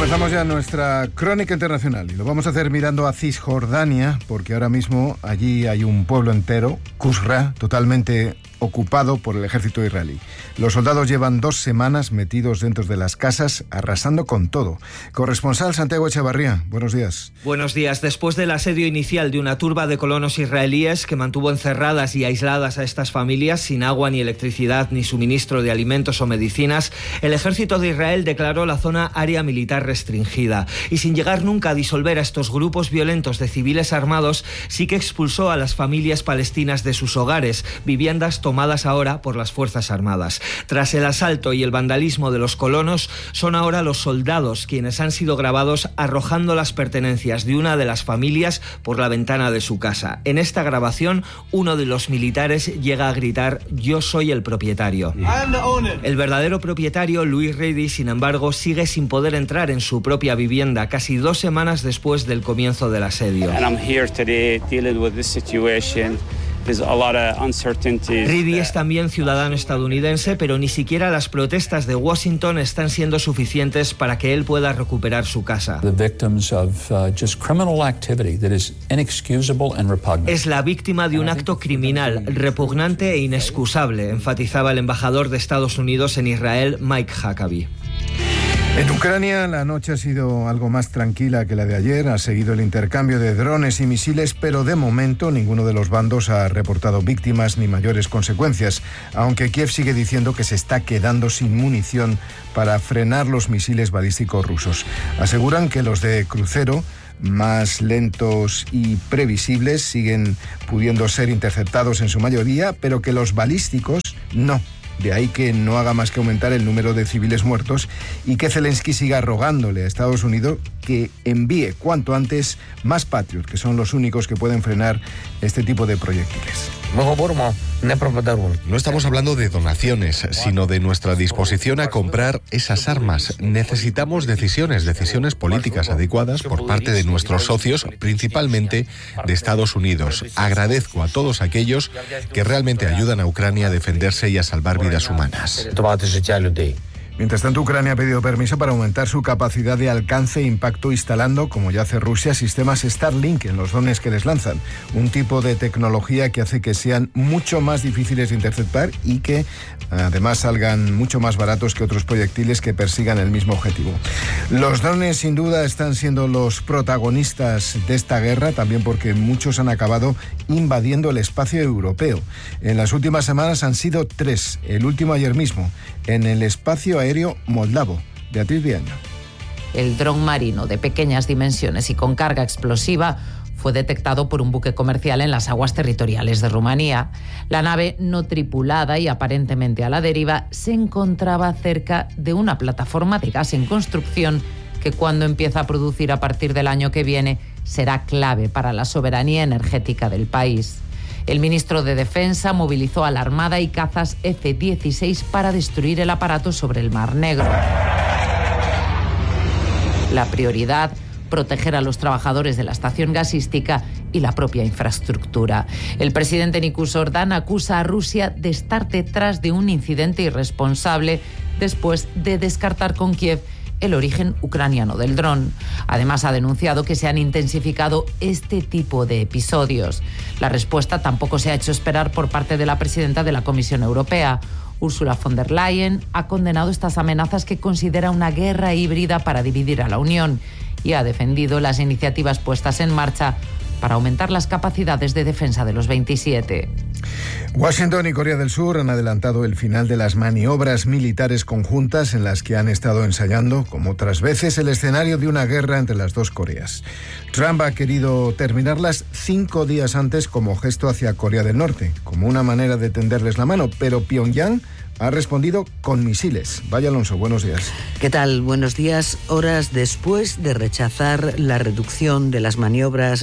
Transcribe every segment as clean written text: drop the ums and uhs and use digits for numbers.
Comenzamos ya nuestra crónica internacional y lo vamos a hacer mirando a Cisjordania, porque ahora mismo allí hay un pueblo entero, Qusra, totalmente ocupado por el ejército israelí. Los soldados llevan 2 semanas metidos dentro de las casas, arrasando con todo. Corresponsal Santiago Echevarría, buenos días. Buenos días. Después del asedio inicial de una turba de colonos israelíes que mantuvo encerradas y aisladas a estas familias sin agua ni electricidad ni suministro de alimentos o medicinas, el ejército de Israel declaró la zona área militar restringida y, sin llegar nunca a disolver a estos grupos violentos de civiles armados, sí que expulsó a las familias palestinas de sus hogares, viviendas tomadas ahora por las Fuerzas Armadas. Tras el asalto y el vandalismo de los colonos, son ahora los soldados quienes han sido grabados arrojando las pertenencias de una de las familias por la ventana de su casa. En esta grabación, uno de los militares llega a gritar: "Yo soy el propietario". El verdadero propietario, Louis Reidy, sin embargo, sigue sin poder entrar en su propia vivienda casi 2 semanas después del comienzo del asedio. Reidy es también ciudadano estadounidense, pero ni siquiera las protestas de Washington están siendo suficientes para que él pueda recuperar su casa. Es la víctima de un acto criminal, repugnante e inexcusable, enfatizaba el embajador de Estados Unidos en Israel, Mike Huckabee. En Ucrania la noche ha sido algo más tranquila que la de ayer. Ha seguido el intercambio de drones y misiles, pero de momento ninguno de los bandos ha reportado víctimas ni mayores consecuencias, aunque Kiev sigue diciendo que se está quedando sin munición para frenar los misiles balísticos rusos. Aseguran que los de crucero, más lentos y previsibles, siguen pudiendo ser interceptados en su mayoría, pero que los balísticos no. De ahí que no haga más que aumentar el número de civiles muertos y que Zelensky siga rogándole a Estados Unidos que envíe cuanto antes más Patriot, que son los únicos que pueden frenar este tipo de proyectiles. No estamos hablando de donaciones, sino de nuestra disposición a comprar esas armas. Necesitamos decisiones políticas adecuadas por parte de nuestros socios, principalmente de Estados Unidos. Agradezco a todos aquellos que realmente ayudan a Ucrania a defenderse y a salvar vidas humanas. Mientras tanto, Ucrania ha pedido permiso para aumentar su capacidad de alcance e impacto instalando, como ya hace Rusia, sistemas Starlink en los drones que les lanzan. Un tipo de tecnología que hace que sean mucho más difíciles de interceptar y que además salgan mucho más baratos que otros proyectiles que persigan el mismo objetivo. Los drones sin duda están siendo los protagonistas de esta guerra, también porque muchos han acabado invadiendo el espacio europeo. En las últimas semanas han sido 3, el último ayer mismo, en el espacio aéreo moldavo. Beatriz Viaño. El dron marino de pequeñas dimensiones y con carga explosiva fue detectado por un buque comercial en las aguas territoriales de Rumanía. La nave, no tripulada y aparentemente a la deriva, se encontraba cerca de una plataforma de gas en construcción que, cuando empieza a producir a partir del año que viene, será clave para la soberanía energética del país. El ministro de Defensa movilizó a la Armada y cazas F-16 para destruir el aparato sobre el Mar Negro. La prioridad: proteger a los trabajadores de la estación gasística y la propia infraestructura. El presidente Nikus Ordán acusa a Rusia de estar detrás de un incidente irresponsable después de descartar con Kiev el origen ucraniano del dron. Además, ha denunciado que se han intensificado este tipo de episodios. La respuesta tampoco se ha hecho esperar por parte de la presidenta de la Comisión Europea. Ursula von der Leyen ha condenado estas amenazas, que considera una guerra híbrida para dividir a la Unión, y ha defendido las iniciativas puestas en marcha para aumentar las capacidades de defensa de los 27. Washington y Corea del Sur han adelantado el final de las maniobras militares conjuntas en las que han estado ensayando, como otras veces, el escenario de una guerra entre las dos Coreas. Trump ha querido terminarlas 5 días antes como gesto hacia Corea del Norte, como una manera de tenderles la mano, pero Pyongyang ha respondido con misiles. Vaya Alonso, buenos días. ¿Qué tal? Buenos días. Horas después de rechazar la reducción de las maniobras militares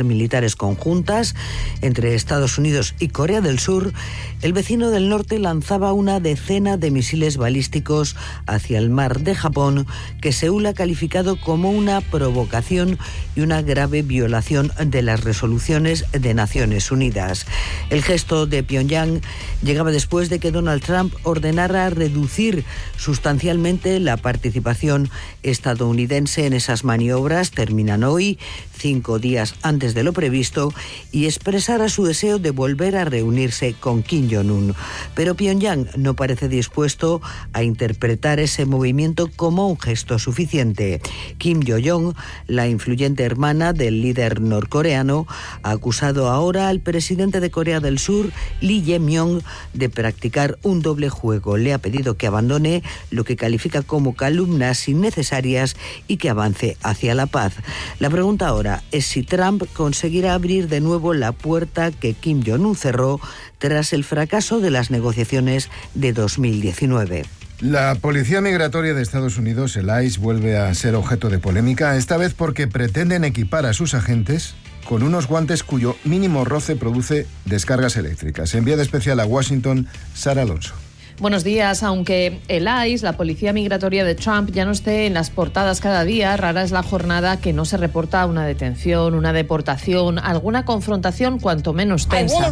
operaciones conjuntas entre Estados Unidos y Corea del Sur, el vecino del norte lanzaba una decena de misiles balísticos hacia el mar de Japón, que Seúl ha calificado como una provocación y una grave violación de las resoluciones de Naciones Unidas. El gesto de Pyongyang llegaba después de que Donald Trump ordenara reducir sustancialmente la participación estadounidense en esas maniobras. Terminan hoy, 5 días antes de lo previsto, y expresara su deseo de volver a reunirse con Kim Jong-un. Pero Pyongyang no parece dispuesto a interpretar ese movimiento como un gesto suficiente. Kim Yo-jong, la influyente hermana del líder norcoreano, ha acusado ahora al presidente de Corea del Sur, Lee Jae-myung, de practicar un doble juego. Le ha pedido que abandone lo que califica como calumnias innecesarias y que avance hacia la paz. La pregunta ahora es si Trump conseguirá abrir de nuevo la puerta que Kim Jong-un cerró tras el fracaso de las negociaciones de 2019. La Policía Migratoria de Estados Unidos, el ICE, vuelve a ser objeto de polémica, esta vez porque pretenden equipar a sus agentes con unos guantes cuyo mínimo roce produce descargas eléctricas. Enviada especial a Washington, Sara Alonso. Buenos días. Aunque el ICE, la Policía Migratoria de Trump, ya no esté en las portadas cada día, rara es la jornada que no se reporta una detención, una deportación, alguna confrontación cuanto menos tensa.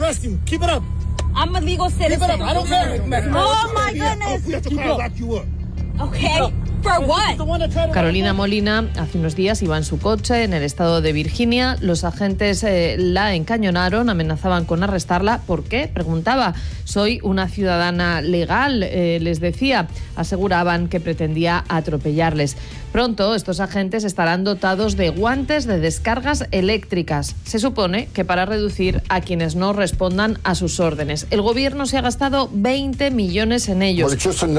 I'm a legal citizen. Oh my goodness. Okay. For what? Carolina Molina hace unos días iba en su coche en el estado de Virginia. Los agentes la encañonaron, amenazaban con arrestarla. ¿Por qué? Preguntaba. Soy una ciudadana legal, les decía. Aseguraban que pretendía atropellarles. Pronto estos agentes estarán dotados de guantes de descargas eléctricas. Se supone que para reducir a quienes no respondan a sus órdenes. El gobierno se ha gastado 20 millones en ellos.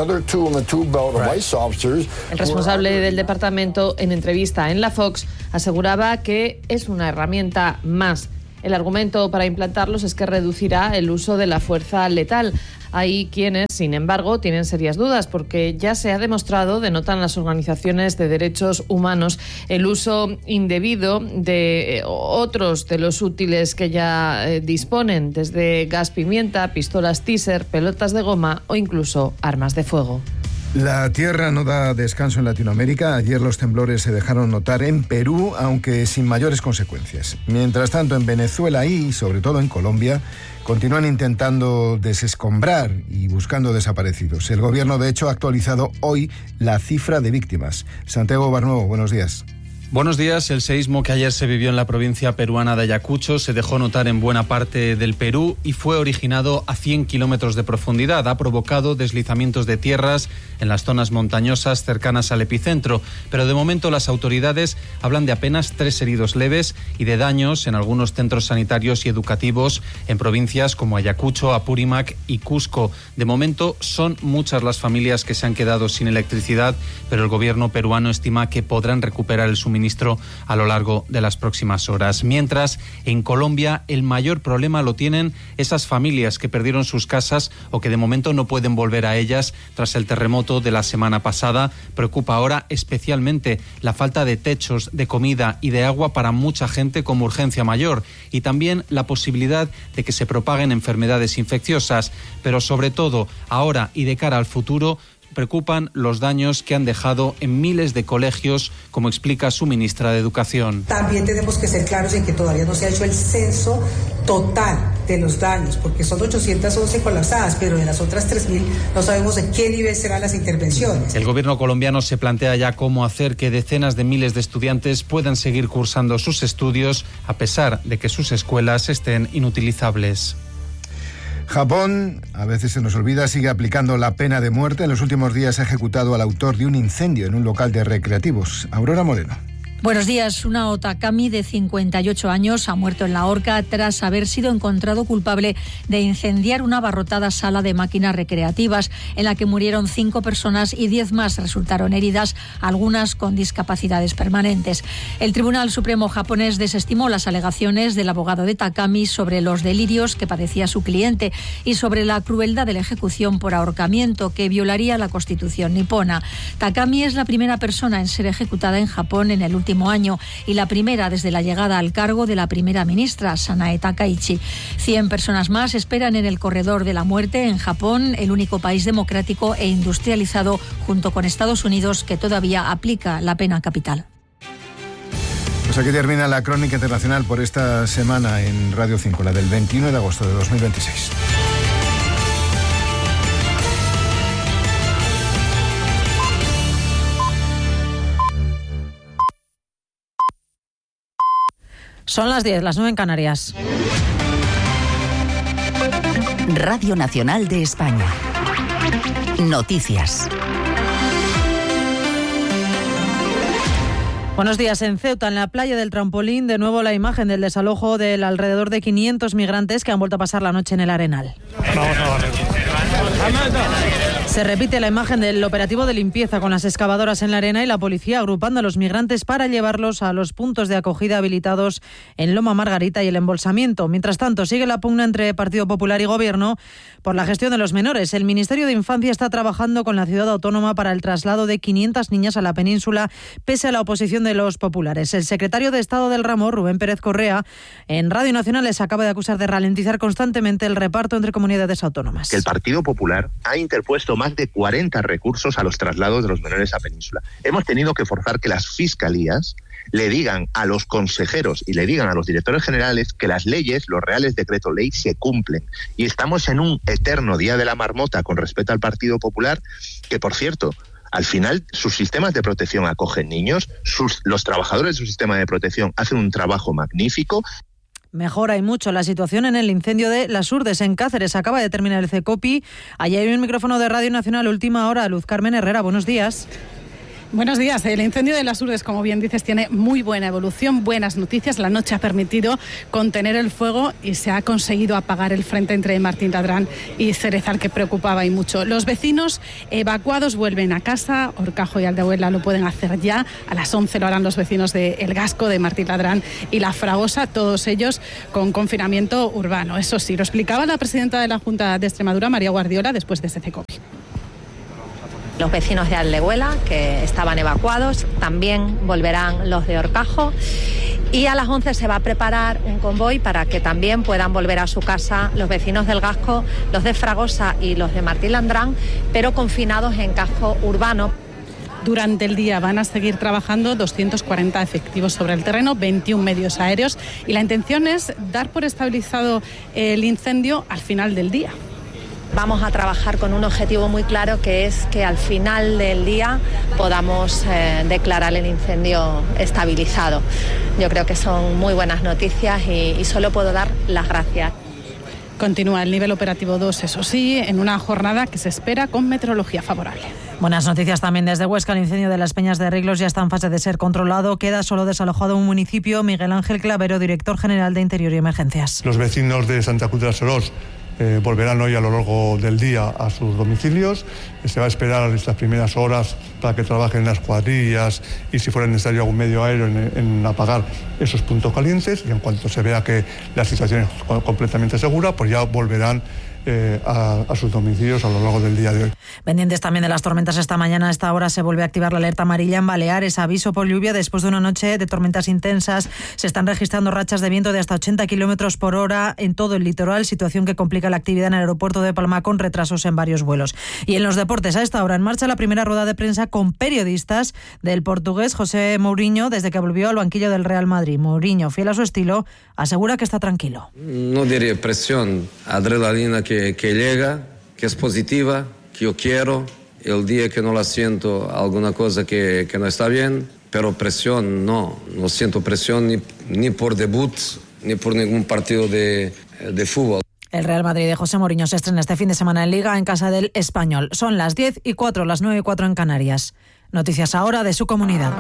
El responsable del departamento, en entrevista en la Fox, aseguraba que es una herramienta más. El argumento para implantarlos es que reducirá el uso de la fuerza letal. Hay quienes, sin embargo, tienen serias dudas porque ya se ha demostrado, denotan las organizaciones de derechos humanos, el uso indebido de otros de los útiles que ya disponen, desde gas pimienta, pistolas Taser, pelotas de goma o incluso armas de fuego. La tierra no da descanso en Latinoamérica. Ayer los temblores se dejaron notar en Perú, aunque sin mayores consecuencias. Mientras tanto, en Venezuela y, sobre todo, en Colombia, continúan intentando desescombrar y buscando desaparecidos. El gobierno, de hecho, ha actualizado hoy la cifra de víctimas. Santiago Barnuevo, buenos días. Buenos días. El seísmo que ayer se vivió en la provincia peruana de Ayacucho se dejó notar en buena parte del Perú y fue originado a 100 kilómetros de profundidad. Ha provocado deslizamientos de tierras en las zonas montañosas cercanas al epicentro, pero de momento las autoridades hablan de apenas 3 heridos leves y de daños en algunos centros sanitarios y educativos en provincias como Ayacucho, Apurímac y Cusco. De momento son muchas las familias que se han quedado sin electricidad, pero el gobierno peruano estima que podrán recuperar el suministro a lo largo de las próximas horas. Mientras, en Colombia, el mayor problema lo tienen esas familias que perdieron sus casas o que de momento no pueden volver a ellas tras el terremoto de la semana pasada. Preocupa ahora especialmente la falta de techos, de comida y de agua para mucha gente como urgencia mayor, y también la posibilidad de que se propaguen enfermedades infecciosas. Pero sobre todo, ahora y de cara al futuro, preocupan los daños que han dejado en miles de colegios, como explica su ministra de Educación. También tenemos que ser claros en que todavía no se ha hecho el censo total de los daños, porque son 811 colapsadas, pero de las otras 3.000 no sabemos de qué nivel serán las intervenciones. El gobierno colombiano se plantea ya cómo hacer que decenas de miles de estudiantes puedan seguir cursando sus estudios, a pesar de que sus escuelas estén inutilizables. Japón, a veces se nos olvida, sigue aplicando la pena de muerte. En los últimos días ha ejecutado al autor de un incendio en un local de recreativos. Aurora Moreno. Buenos días. Una otakami de 58 años ha muerto en la horca tras haber sido encontrado culpable de incendiar una abarrotada sala de máquinas recreativas en la que murieron 5 personas y 10 más resultaron heridas, algunas con discapacidades permanentes. El Tribunal Supremo japonés desestimó las alegaciones del abogado de Takami sobre los delirios que padecía su cliente y sobre la crueldad de la ejecución por ahorcamiento que violaría la Constitución nipona. Takami es la primera persona en ser ejecutada en Japón en el último último año y la primera desde la llegada al cargo de la primera ministra, Sanae Takaichi. 100 personas más esperan en el corredor de la muerte en Japón, el único país democrático e industrializado junto con Estados Unidos que todavía aplica la pena capital. Pues aquí termina la crónica internacional por esta semana en Radio 5, la del 21 de agosto de 2026. Son las 10, las 9 en Canarias. Radio Nacional de España. Noticias. Buenos días. En Ceuta, en la playa del Trampolín, de nuevo la imagen del desalojo del alrededor de 500 migrantes que han vuelto a pasar la noche en el Arenal. Vamos a barrer. Se repite la imagen del operativo de limpieza con las excavadoras en la arena y la policía agrupando a los migrantes para llevarlos a los puntos de acogida habilitados en Loma Margarita y el embolsamiento. Mientras tanto, sigue la pugna entre Partido Popular y Gobierno por la gestión de los menores. El Ministerio de Infancia está trabajando con la ciudad autónoma para el traslado de 500 niñas a la península, pese a la oposición de los populares. El secretario de Estado del ramo, Rubén Pérez Correa, en Radio Nacional les acaba de acusar de ralentizar constantemente el reparto entre comunidades autónomas. El Partido Popular ha interpuesto más de 40 recursos a los traslados de los menores a península. Hemos tenido que forzar que las fiscalías le digan a los consejeros y le digan a los directores generales que las leyes, los reales decretos ley, se cumplen. Y estamos en un eterno día de la marmota con respecto al Partido Popular, que, por cierto, al final sus sistemas de protección acogen niños, los trabajadores de su sistema de protección hacen un trabajo magnífico. Mejora y mucho la situación en el incendio de Las Urdes, en Cáceres. Acaba de terminar el CECOPI. Allí hay un micrófono de Radio Nacional, última hora. Luz Carmen Herrera, buenos días. Buenos días. El incendio de Las Urdes, como bien dices, tiene muy buena evolución, buenas noticias. La noche ha permitido contener el fuego y se ha conseguido apagar el frente entre Martín Ladrán y Cerezal, que preocupaba y mucho. Los vecinos evacuados vuelven a casa. Horcajo y Aldehuela lo pueden hacer ya. A las 11 lo harán los vecinos de El Gasco, de Martín Ladrán y La Fragosa, todos ellos con confinamiento urbano. Eso sí, lo explicaba la presidenta de la Junta de Extremadura, María Guardiola, después de ese CECOPI. Los vecinos de Aldehuela, que estaban evacuados, también volverán los de Horcajo. Y a las 11 se va a preparar un convoy para que también puedan volver a su casa los vecinos del Gasco, los de Fragosa y los de Martín Ladrán, pero confinados en casco urbano. Durante el día van a seguir trabajando 240 efectivos sobre el terreno, 21 medios aéreos, y la intención es dar por estabilizado el incendio al final del día. Vamos a trabajar con un objetivo muy claro, que es que al final del día podamos declarar el incendio estabilizado. Yo creo que son muy buenas noticias y solo puedo dar las gracias. Continúa el nivel operativo 2, eso sí, en una jornada que se espera con meteorología favorable. Buenas noticias también desde Huesca. El incendio de las Peñas de Riglos ya está en fase de ser controlado. Queda solo desalojado un municipio. Miguel Ángel Clavero, director general de Interior y Emergencias. Los vecinos de Santa Cruz de las Serós volverán hoy a lo largo del día a sus domicilios. Se va a esperar estas primeras horas para que trabajen las cuadrillas y, si fuera necesario, algún medio aéreo en apagar esos puntos calientes. Y en cuanto se vea que la situación es completamente segura, pues ya volverán a sus domicilios a lo largo del día de hoy. Pendientes también de las tormentas esta mañana. A esta hora se vuelve a activar la alerta amarilla en Baleares. Aviso por lluvia después de una noche de tormentas intensas. Se están registrando rachas de viento de hasta 80 kilómetros por hora en todo el litoral, situación que complica la actividad en el aeropuerto de Palma, con retrasos en varios vuelos. Y en los deportes, a esta hora en marcha la primera rueda de prensa con periodistas del portugués José Mourinho desde que volvió al banquillo del Real Madrid. Mourinho, fiel a su estilo, asegura que está tranquilo. No diría presión, adrenalina que llega, que es positiva, que yo quiero. El día que no la siento, alguna cosa que no está bien, pero presión no siento presión ni por debut, ni por ningún partido de fútbol. El Real Madrid de José Mourinho se estrena este fin de semana en Liga en casa del Español. Son las 10:04, las 9:04 en Canarias. Noticias ahora de su comunidad.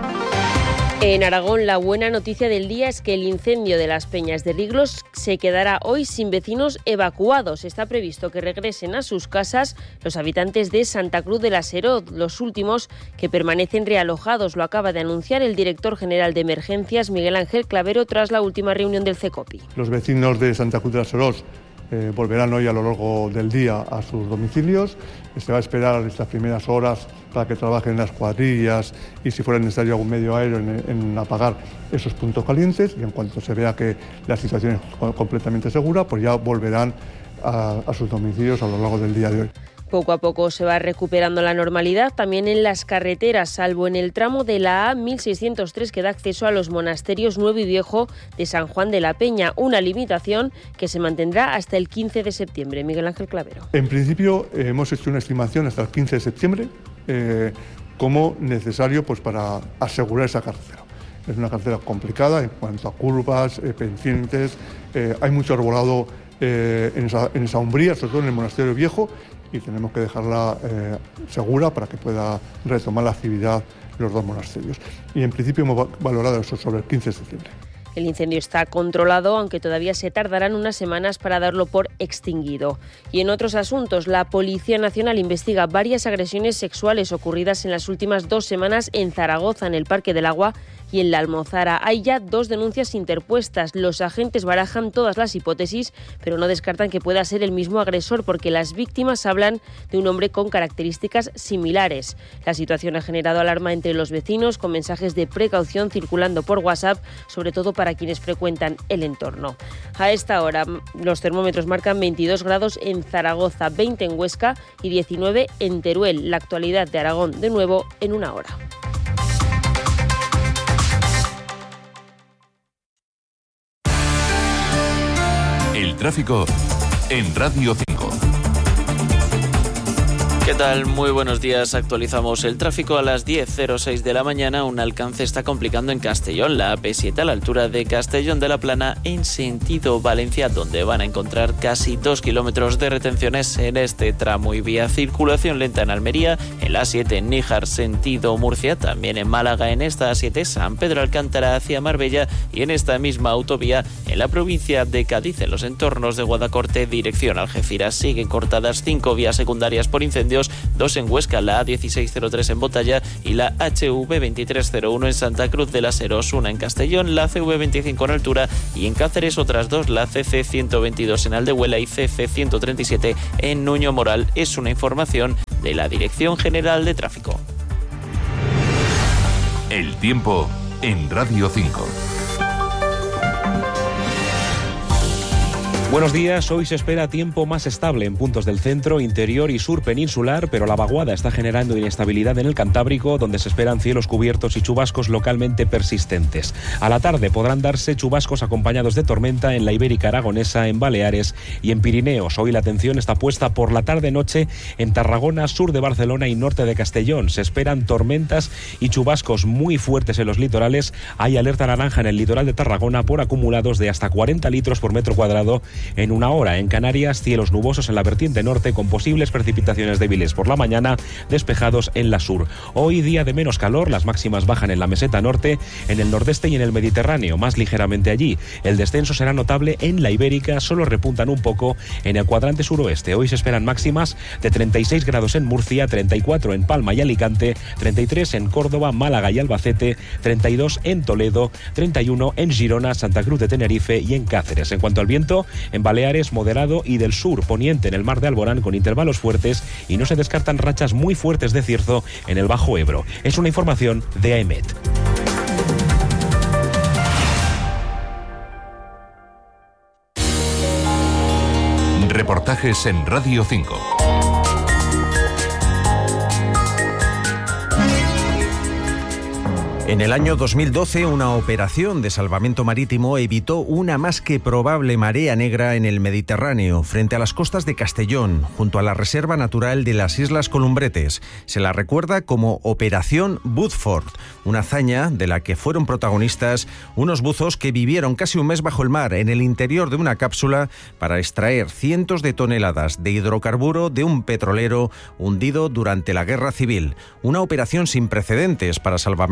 En Aragón, la buena noticia del día es que el incendio de las Peñas de Riglos se quedará hoy sin vecinos evacuados. Está previsto que regresen a sus casas los habitantes de Santa Cruz de la Seró, los últimos que permanecen realojados. Lo acaba de anunciar el director general de Emergencias, Miguel Ángel Clavero, tras la última reunión del CECOPI. Los vecinos de Santa Cruz de la Seró volverán hoy a lo largo del día a sus domicilios. Se va a esperar estas primeras horas para que trabajen en las cuadrillas y, si fuera necesario, algún medio aéreo en apagar esos puntos calientes, y en cuanto se vea que la situación es completamente segura, pues ya volverán a sus domicilios a lo largo del día de hoy. Poco a poco se va recuperando la normalidad también en las carreteras, salvo en el tramo de la A1603 que da acceso a los monasterios Nuevo y Viejo de San Juan de la Peña, una limitación que se mantendrá hasta el 15 de septiembre. Miguel Ángel Clavero. En principio hemos hecho una estimación hasta el 15 de septiembre como necesario pues para asegurar esa carretera. Es una carretera complicada en cuanto a curvas, pendientes, hay mucho arbolado en esa umbría, sobre todo en el monasterio viejo, y tenemos que dejarla segura para que pueda retomar la actividad los dos monasterios. Y en principio hemos valorado eso sobre el 15 de septiembre. El incendio está controlado, aunque todavía se tardarán unas semanas para darlo por extinguido. Y en otros asuntos, la Policía Nacional investiga varias agresiones sexuales ocurridas en las últimas 2 semanas en Zaragoza, en el Parque del Agua y en la Almozara. Hay ya 2 denuncias interpuestas. Los agentes barajan todas las hipótesis, pero no descartan que pueda ser el mismo agresor, porque las víctimas hablan de un hombre con características similares. La situación ha generado alarma entre los vecinos, con mensajes de precaución circulando por WhatsApp, sobre todo para quienes frecuentan el entorno. A esta hora los termómetros marcan 22 grados en Zaragoza, 20 en Huesca y 19 en Teruel. La actualidad de Aragón, de nuevo, en una hora. El tráfico en Radio 5. ¿Qué tal? Muy buenos días. Actualizamos el tráfico a las 10:06 de la mañana. Un alcance está complicando en Castellón, la AP7 a la altura de Castellón de la Plana en sentido Valencia, donde van a encontrar casi 2 kilómetros de retenciones en este tramo, y vía circulación lenta en Almería, en la A7 en Níjar sentido Murcia, también en Málaga en esta A7 San Pedro Alcántara hacia Marbella, y en esta misma autovía en la provincia de Cádiz, en los entornos de Guadacorte dirección Algeciras. Siguen cortadas 5 vías secundarias por incendios, 2 en Huesca, la A1603 en Botalla y la HV2301 en Santa Cruz de las Heros, una en Castellón, la CV25 en Altura, y en Cáceres otras 2, la CC122 en Aldehuela y CC137 en Nuño Moral. Es una información de la Dirección General de Tráfico. El tiempo en Radio 5. Buenos días, hoy se espera tiempo más estable en puntos del centro, interior y sur peninsular, pero la vaguada está generando inestabilidad en el Cantábrico, donde se esperan cielos cubiertos y chubascos localmente persistentes. A la tarde podrán darse chubascos acompañados de tormenta en la Ibérica Aragonesa, en Baleares y en Pirineos. Hoy la atención está puesta por la tarde-noche en Tarragona, sur de Barcelona y norte de Castellón. Se esperan tormentas y chubascos muy fuertes en los litorales. Hay alerta naranja en el litoral de Tarragona por acumulados de hasta 40 litros por metro cuadrado en una hora. En Canarias, cielos nubosos en la vertiente norte con posibles precipitaciones débiles por la mañana, despejados en la sur. Hoy día de menos calor, las máximas bajan en la meseta norte, en el nordeste y en el Mediterráneo, más ligeramente allí. El descenso será notable en la Ibérica, solo repuntan un poco en el cuadrante suroeste. Hoy se esperan máximas de 36 grados en Murcia, 34 en Palma y Alicante, 33 en Córdoba, Málaga y Albacete, 32 en Toledo, 31 en Girona, Santa Cruz de Tenerife y en Cáceres. En cuanto al viento, en Baleares moderado y del sur poniente en el mar de Alborán con intervalos fuertes, y no se descartan rachas muy fuertes de cierzo en el Bajo Ebro. Es una información de AEMET. Reportajes en Radio 5. En el año 2012, una operación de salvamento marítimo evitó una más que probable marea negra en el Mediterráneo, frente a las costas de Castellón, junto a la Reserva Natural de las Islas Columbretes. Se la recuerda como Operación Woodford, una hazaña de la que fueron protagonistas unos buzos que vivieron casi un mes bajo el mar, en el interior de una cápsula, para extraer cientos de toneladas de hidrocarburo de un petrolero hundido durante la Guerra Civil. Una operación sin precedentes para salvamento marítimo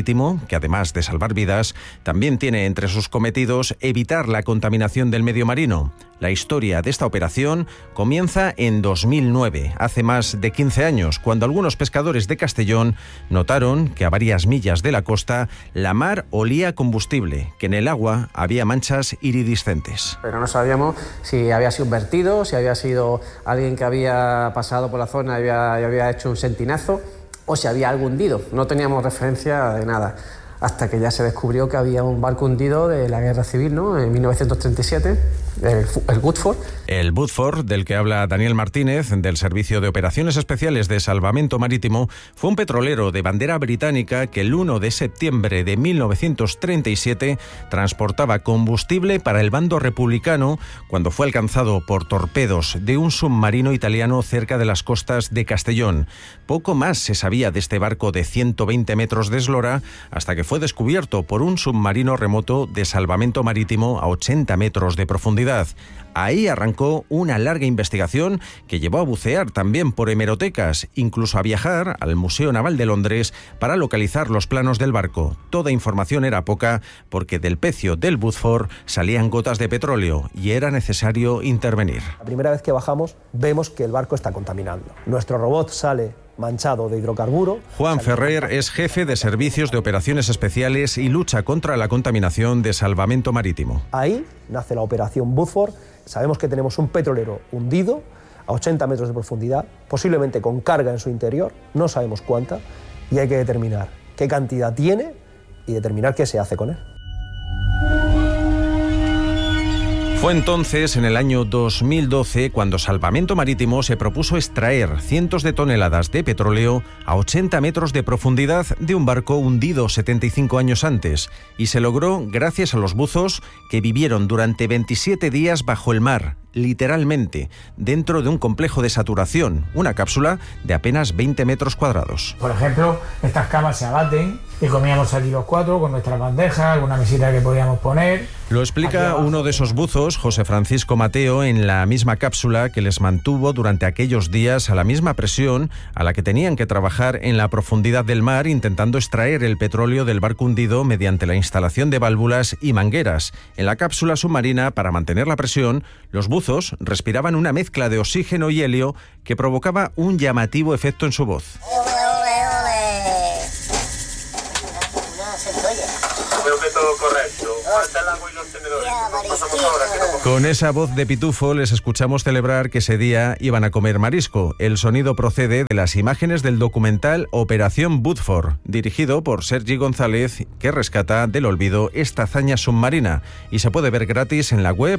Marítimo, que además de salvar vidas, también tiene entre sus cometidos evitar la contaminación del medio marino. La historia de esta operación comienza en 2009, hace más de 15 años, cuando algunos pescadores de Castellón notaron que a varias millas de la costa la mar olía a combustible, que en el agua había manchas iridiscentes. Pero no sabíamos si había sido un vertido, si había sido alguien que había pasado por la zona y había hecho un sentinazo, o si había algo hundido. No teníamos referencia de nada, hasta que ya se descubrió que había un barco hundido de la Guerra Civil, ¿no?, en 1937, el Woodford. El Woodford, del que habla Daniel Martínez, del Servicio de Operaciones Especiales de Salvamento Marítimo, fue un petrolero de bandera británica que el 1 de septiembre de 1937 transportaba combustible para el bando republicano cuando fue alcanzado por torpedos de un submarino italiano cerca de las costas de Castellón. Poco más se sabía de este barco de 120 metros de eslora hasta que fue descubierto por un submarino remoto de salvamento marítimo a 80 metros de profundidad. Ahí arrancó una larga investigación que llevó a bucear también por hemerotecas, incluso a viajar al Museo Naval de Londres para localizar los planos del barco. Toda información era poca porque del pecio del Woodford salían gotas de petróleo y era necesario intervenir. La primera vez que bajamos vemos que el barco está contaminando. Nuestro robot sale manchado de hidrocarburo. Juan Ferrer es jefe de Servicios de Operaciones Especiales y lucha contra la contaminación de salvamento marítimo. Ahí nace la operación Woodford. Sabemos que tenemos un petrolero hundido a 80 metros de profundidad, posiblemente con carga en su interior, no sabemos cuánta, y hay que determinar qué cantidad tiene y determinar qué se hace con él. Fue entonces, en el año 2012, cuando Salvamento Marítimo se propuso extraer cientos de toneladas de petróleo a 80 metros de profundidad de un barco hundido 75 años antes, y se logró gracias a los buzos que vivieron durante 27 días bajo el mar, literalmente, dentro de un complejo de saturación, una cápsula de apenas 20 metros cuadrados. Por ejemplo, estas camas se abaten y comíamos aquí los cuatro con nuestras bandejas, alguna mesita que podíamos poner. Lo explica uno de esos buzos, José Francisco Mateo, en la misma cápsula que les mantuvo durante aquellos días a la misma presión a la que tenían que trabajar en la profundidad del mar intentando extraer el petróleo del barco hundido mediante la instalación de válvulas y mangueras. En la cápsula submarina, para mantener la presión, los buzos respiraban una mezcla de oxígeno y helio que provocaba un llamativo efecto en su voz. Creo que todo correcto. Falta el agua y los tenedores. Nos pasamos ahora, que no... Con esa voz de pitufo les escuchamos celebrar que ese día iban a comer marisco. El sonido procede de las imágenes del documental Operación Woodford, dirigido por Sergi González, que rescata del olvido esta hazaña submarina y se puede ver gratis en la web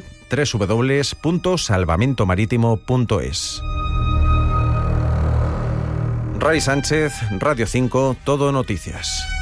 www.salvamentomarítimo.es. Ray Sánchez, Radio 5, Todo Noticias.